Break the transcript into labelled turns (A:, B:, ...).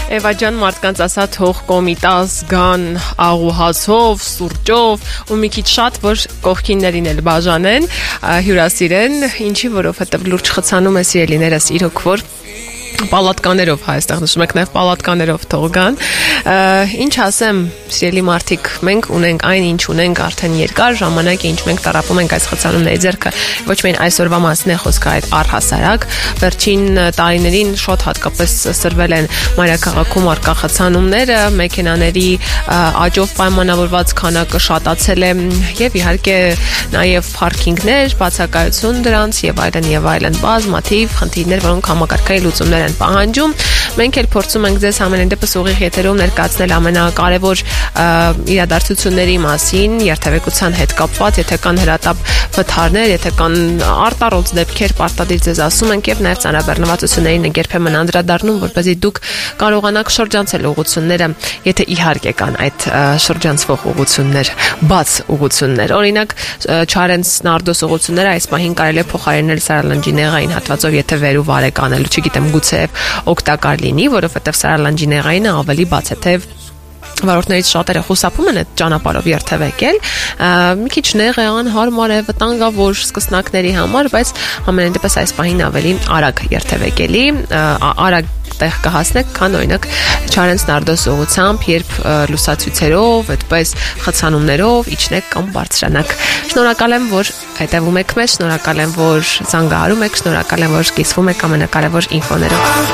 A: Էվա ջան մարդկանց ասա թող կոմիտաս գան աղուհացով, սուրճով ու մի քիչ շատ որ կողքիններին էլ բաժանեն, հյուրասիրեն, ինչի որովհետև լուրջ խցանում է սիրելիներս իրոք որ պալատկաներով հայստեղ նշում եք նաև պալատկաներով թող գան ինչ ասեմ սիրելի մարդիկ մենք ունենք այն ինչ ունենք արդեն երկար ժամանակ է ինչ մենք տարապում ենք այս խցանումների ձեռքը ոչ միայն այսօրվա մասին է խոսքը այդ առհասարակ վերջին տարիներին շատ հատկապես սրվել են մայրաքաղաքում առկա խցանումները մեքենաների աճով պայմանավորված քանակը շատացել է եւ իհարկե նաև փարքինգներ բացակայություն դրանց եւ այլն բազմաթիվ խնդիրներ որոնք համակարգային լուծումներ են պահանջում մենք էլ փորձում ենք ձեզ ամենայն դեպս ուղիղ եթերում ներկայացնել ամենակարևոր իրադարձությունների մասին երթևեկության հետ կապված եթե կան հրատապ վթարներ եթե կան արտառոց դեպքեր պարտադիր ձեզ ասում ենք եւ նաեւ ծանրաբեռնվածություններին ենք երբեմն անդրադառնում որպեսզի դուք կարողանաք շրջանցել ուղղությունները եթե իհարկե կան այդ շրջանցվող ուղղություններ բաց ուղղություններ օրինակ Չարենց Նարդոս ուղղությունները այս պահին կարելի է փոխարինել Սարալանջի-Նեղային հատվածով եթե վեր ու վար է կանելու չգիտեմ գուցե օգտակար լինի որովհետեւ Սարալանջի-Նեղայինը ավելի բաց է թեև վարորդներից շատերը խուսափում են այդ ճանապարհով երթևեկել մի քիչ նեղ է անհարմար է վտանգավոր սկսնակների համար բայց ամենայն դեպս այս պահին ավելի արագ երթևեկելի արագ տեղ կհասնեք քան օրինակ Չարենց Նարդոս ուղղությամբ երբ լուսացույցերով այդպես խցանումներով իջնեք կամ բարձրանաք շնորհակալ եմ որ հետևում եք մեզ շնորհակալ եմ որ զանգահարում եք շնորհակալ եմ որ կիսվում եք ամենակարևոր ինֆոներով